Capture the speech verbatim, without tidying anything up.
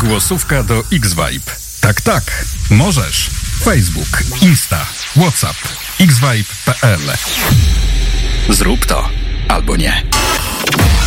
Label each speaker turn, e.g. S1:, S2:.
S1: Głosówka do X-Vibe. Tak, tak, możesz. Facebook, Insta, WhatsApp, xvibe kropka p l. Zrób to albo nie.